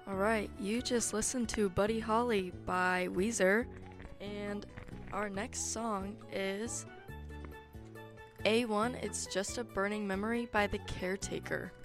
Alright, you just listened to Buddy Holly by Weezer, and our next song is A1 It's Just a Burning Memory by The Caretaker.